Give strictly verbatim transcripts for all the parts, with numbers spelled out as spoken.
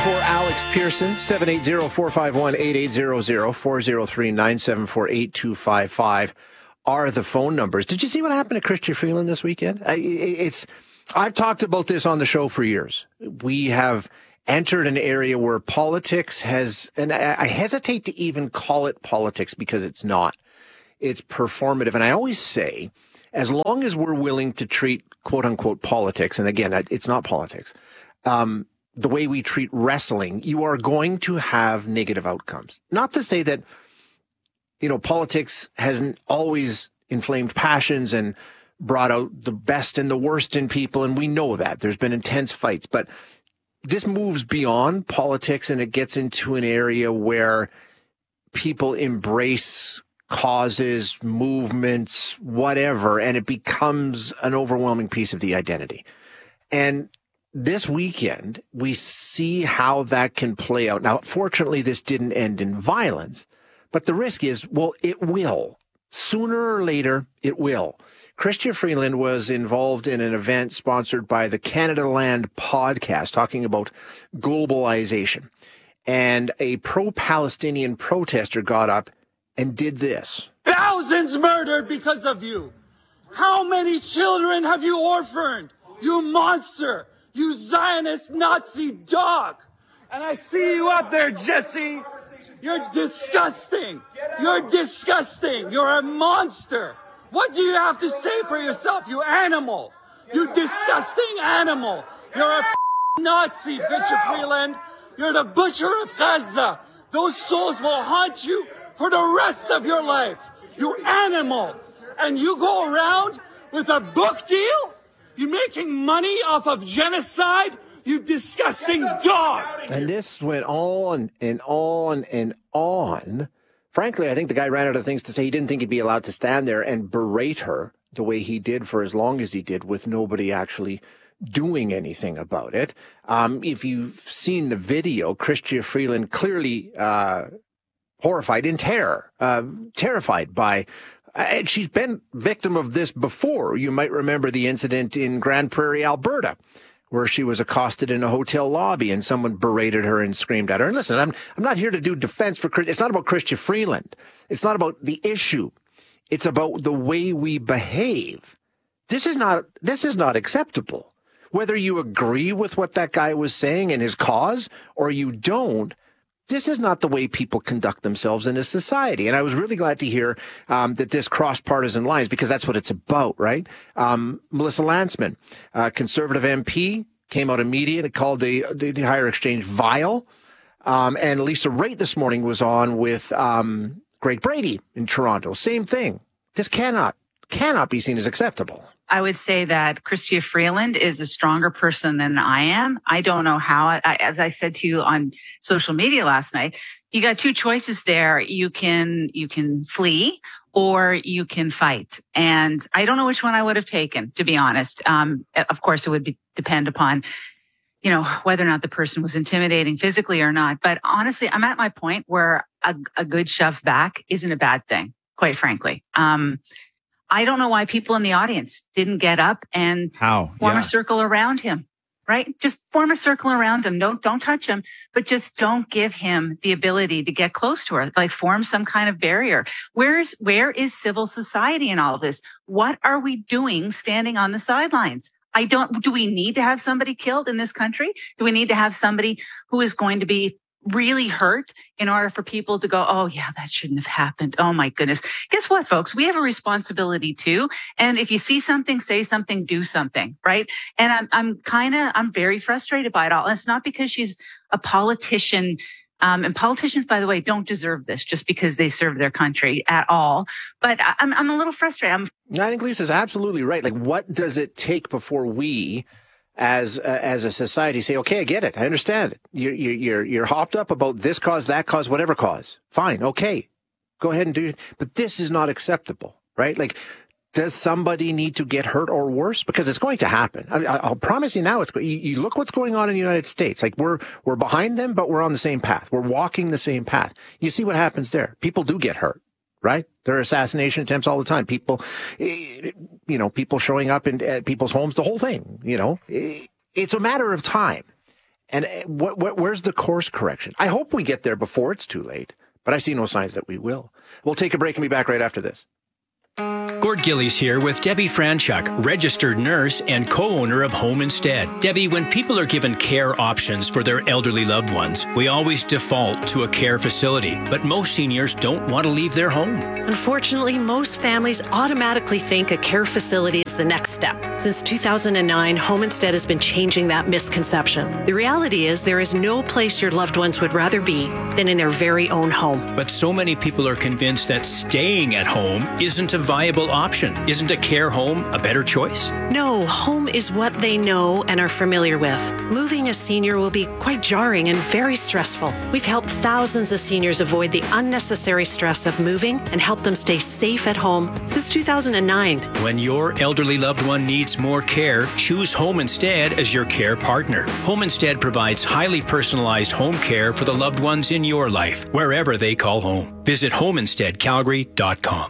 for Alex Pearson, seven eight zero, four five one, eight eight zero zero, four zero three, nine seven four, eight two five five are the phone numbers. Did you see what happened to Chrystia Freeland this weekend? I, it's, I've talked about this on the show for years. We have entered an area where politics has, and I hesitate to even call it politics because it's not. It's performative. And I always say, as long as we're willing to treat quote unquote politics, and again, it's not politics, um, the way we treat wrestling, you are going to have negative outcomes. Not to say that, you know, politics hasn't always inflamed passions and brought out the best and the worst in people, and we know that. There's been intense fights, but this moves beyond politics and it gets into an area where people embrace causes, movements, whatever, and it becomes an overwhelming piece of the identity. And this weekend, we see how that can play out. Now, fortunately, this didn't end in violence, but the risk is, well, it will. Sooner or later, it will. Chrystia Freeland was involved in an event sponsored by the Canada Land podcast talking about globalization. And a pro-Palestinian protester got up and did this. Thousands murdered because of you. How many children have you orphaned? You monster. You Zionist Nazi dog. And I see you up there, Jesse. You're disgusting. You're disgusting. You're a monster. What do you have to say for yourself, you animal? You disgusting animal. You're a Nazi, Chrystia Freeland. You're the butcher of Gaza. Those souls will haunt you for the rest of your life. You animal. And you go around with a book deal? You're making money off of genocide? You disgusting dog. And this went on and on and on. Frankly, I think the guy ran out of things to say. He didn't think he'd be allowed to stand there and berate her the way he did for as long as he did with nobody actually doing anything about it. Um, if you've seen the video, Chrystia Freeland clearly uh, horrified, in terror, uh, terrified by... And she's been victim of this before. You might remember the incident in Grand Prairie, Alberta, where she was accosted in a hotel lobby and someone berated her and screamed at her. And listen, I'm I'm not here to do defense for Chrystia. It's not about Chrystia Freeland. It's not about the issue. It's about the way we behave. This is not this is not acceptable. Whether you agree with what that guy was saying and his cause or you don't, this is not the way people conduct themselves in a society. And I was really glad to hear um, that this crossed partisan lines, because that's what it's about, right? Um, Melissa Lantsman, uh, conservative M P, came out immediate and called the, the, the higher exchange vile. Um, and Lisa Raitt this morning was on with um, Greg Brady in Toronto. Same thing. This cannot, cannot be seen as acceptable. I would say that Chrystia Freeland is a stronger person than I am. I don't know how. I, as I said to you on social media last night, you got two choices there. You can you can flee or you can fight. And I don't know which one I would have taken, to be honest. Um, of course, it would be, depend upon, you know, whether or not the person was intimidating physically or not. But honestly, I'm at my point where a, a good shove back isn't a bad thing, quite frankly. Um, I don't know why people in the audience didn't get up and How? form Yeah. a circle around him, right? Just form a circle around him. Don't, don't touch him, but just don't give him the ability to get close to her, like form some kind of barrier. Where's, where is civil society in all of this? What are we doing standing on the sidelines? I don't, do we need to have somebody killed in this country? Do we need to have somebody who is going to be really hurt in order for people to go, oh yeah, that shouldn't have happened. Oh my goodness. Guess what, folks? We have a responsibility too. And if you see something, say something, do something, right? And I'm, I'm kind of, I'm very frustrated by it all. And it's not because she's a politician. Um, and politicians, by the way, don't deserve this just because they serve their country at all. But I'm, I'm a little frustrated. I'm I think Lisa's absolutely right. Like, what does it take before we, as uh, as a society, say, okay, I get it, I understand it. You're you're you're hopped up about this cause, that cause, whatever cause. Fine, okay, go ahead and do it. But this is not acceptable, right? Like, does somebody need to get hurt or worse? Because it's going to happen. I, I'll promise you now. It's you, you look what's going on in the United States. Like, we're we're behind them, but we're on the same path. We're walking the same path. You see what happens there. People do get hurt. Right? There are assassination attempts all the time. People, you know, people showing up in at people's homes, the whole thing, you know, it's a matter of time. And what, what, where's the course correction? I hope we get there before it's too late, but I see no signs that we will. We'll take a break and be back right after this. Gord Gillies here with Debbie Franchuk, registered nurse and co-owner of Home Instead. Debbie, when people are given care options for their elderly loved ones, we always default to a care facility, but most seniors don't want to leave their home. Unfortunately, most families automatically think a care facility is the next step. Since two thousand nine, Home Instead has been changing that misconception. The reality is there is no place your loved ones would rather be than in their very own home. But so many people are convinced that staying at home isn't a viable option. Isn't a care home a better choice? No, home is what they know and are familiar with. Moving a senior will be quite jarring and very stressful. We've helped thousands of seniors avoid the unnecessary stress of moving and help them stay safe at home since two thousand nine. When your elderly loved one needs more care, choose Home Instead as your care partner. Home Instead provides highly personalized home care for the loved ones in your life, wherever they call home. Visit home instead calgary dot com.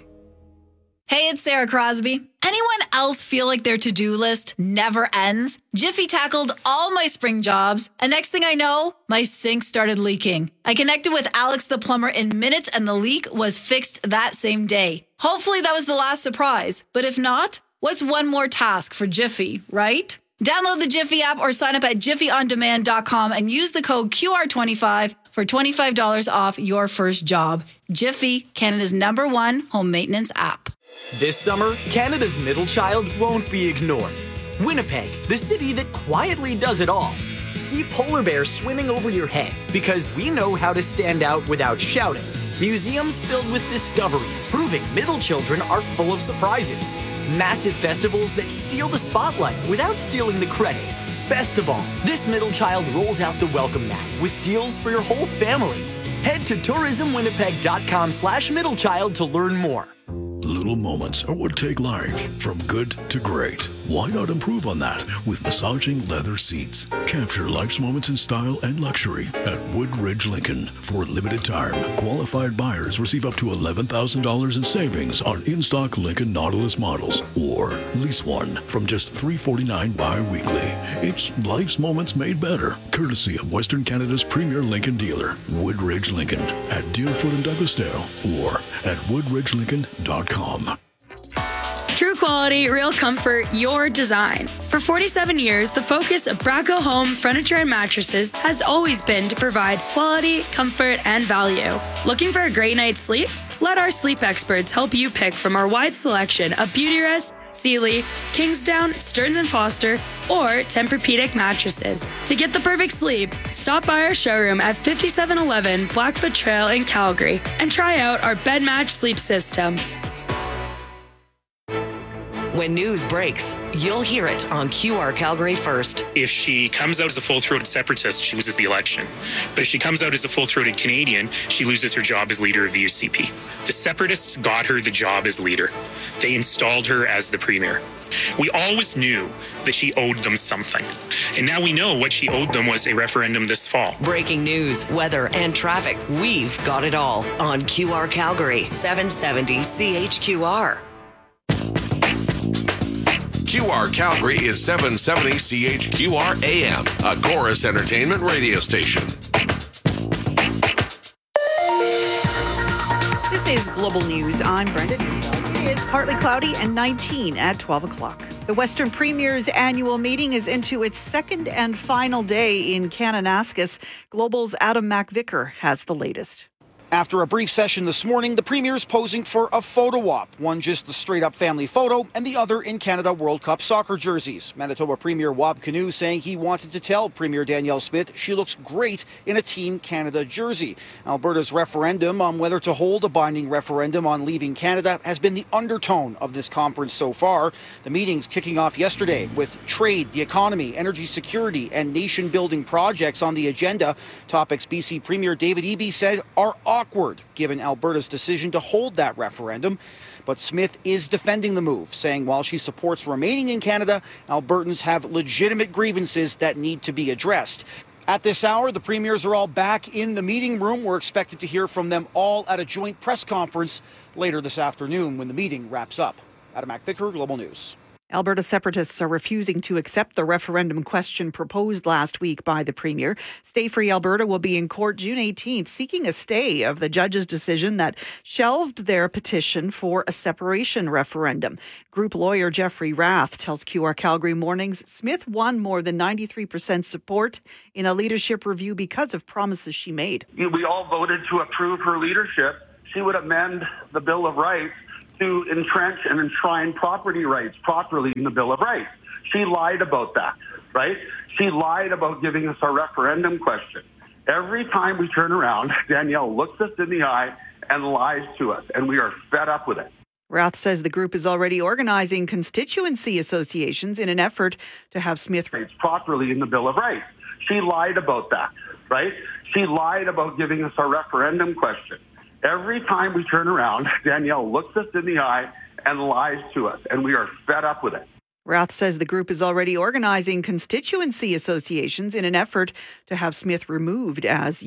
Hey, it's Sarah Crosby. Anyone else feel like their to-do list never ends? Jiffy tackled all my spring jobs, and next thing I know, my sink started leaking. I connected with Alex the plumber in minutes, and the leak was fixed that same day. Hopefully that was the last surprise, but if not, what's one more task for Jiffy, right? Download the Jiffy app or sign up at jiffy on demand dot com and use the code Q R twenty-five for twenty-five dollars off your first job. Jiffy, Canada's number one home maintenance app. This summer, Canada's middle child won't be ignored. Winnipeg, the city that quietly does it all. See polar bears swimming over your head because we know how to stand out without shouting. Museums filled with discoveries, proving middle children are full of surprises. Massive festivals that steal the spotlight without stealing the credit. Best of all, this middle child rolls out the welcome mat with deals for your whole family. Head to tourism winnipeg dot com slash middle child to learn more. Little moments are what take life from good to great. Why not improve on that with massaging leather seats? Capture life's moments in style and luxury at Woodridge Lincoln. For a limited time, qualified buyers receive up to eleven thousand dollars in savings on in-stock Lincoln Nautilus models, or lease one from just three hundred forty-nine dollars bi-weekly. It's life's moments made better, courtesy of Western Canada's premier Lincoln dealer, Woodridge Lincoln, at Deerfoot and Douglasdale, or at woodridge lincoln dot com. True quality, real comfort, your design. For forty-seven years, the focus of Braco Home Furniture and Mattresses has always been to provide quality, comfort, and value. Looking for a great night's sleep? Let our sleep experts help you pick from our wide selection of Beautyrest, Sealy, Kingsdown, Stearns and Foster, or Tempur-Pedic mattresses. To get the perfect sleep, stop by our showroom at fifty-seven eleven Blackfoot Trail in Calgary and try out our bed match sleep system. When news breaks, you'll hear it on Q R Calgary first. If she comes out as a full-throated separatist, she loses the election. But if she comes out as a full-throated Canadian, she loses her job as leader of the U C P. The separatists got her the job as leader. They installed her as the premier. We always knew that she owed them something. And now we know what she owed them was a referendum this fall. Breaking news, weather, and traffic. We've got it all on Q R Calgary, seven seventy C H Q R. Q R Calgary is seven seventy C H Q R A M, a Chorus Entertainment radio station. This is Global News. I'm Brenda Newell. It's partly cloudy and nineteen at twelve o'clock. The Western Premier's annual meeting is into its second and final day in Kananaskis. Global's Adam MacVicker has the latest. After a brief session this morning, the Premier's posing for a photo op. One just a straight-up family photo, and the other in Canada World Cup soccer jerseys. Manitoba Premier Wab Kinew saying he wanted to tell Premier Danielle Smith she looks great in a Team Canada jersey. Alberta's referendum on whether to hold a binding referendum on leaving Canada has been the undertone of this conference so far. The meeting's kicking off yesterday with trade, the economy, energy security, and nation-building projects on the agenda. Topics B C Premier David Eby said are awkward, given Alberta's decision to hold that referendum. But Smith is defending the move, saying while she supports remaining in Canada, Albertans have legitimate grievances that need to be addressed. At this hour, the premiers are all back in the meeting room. We're expected to hear from them all at a joint press conference later this afternoon when the meeting wraps up. Adam MacVicker, Global News. Alberta separatists are refusing to accept the referendum question proposed last week by the Premier. Stay Free Alberta will be in court June eighteenth seeking a stay of the judge's decision that shelved their petition for a separation referendum. Group lawyer Jeffrey Rath tells Q R Calgary Mornings Smith won more than ninety-three percent support in a leadership review because of promises she made. We all voted to approve her leadership. She would amend the Bill of Rights to entrench and enshrine property rights properly in the Bill of Rights. She lied about that, right? She lied about giving us a referendum question. Every time we turn around, Danielle looks us in the eye and lies to us, and we are fed up with it. Rath says the group is already organizing constituency associations in an effort to have Smith rates properly in the Bill of Rights. She lied about that, right? She lied about giving us a referendum question. Every time we turn around, Danielle looks us in the eye and lies to us, and we are fed up with it. Rath says the group is already organizing constituency associations in an effort to have Smith removed as